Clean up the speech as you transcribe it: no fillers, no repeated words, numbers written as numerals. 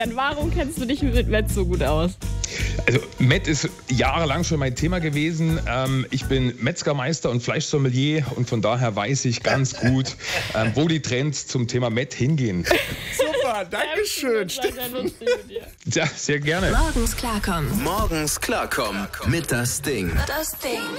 Warum kennst du dich mit Met so gut aus? Also Met ist jahrelang schon mein Thema gewesen. Ich bin Metzgermeister und Fleischsommelier und von daher weiß ich ganz gut, wo die Trends zum Thema Met hingehen. Super, danke schön. Ja, sehr gerne. Morgens klarkommen. Morgens klarkommen mit Das Ding. Das Ding.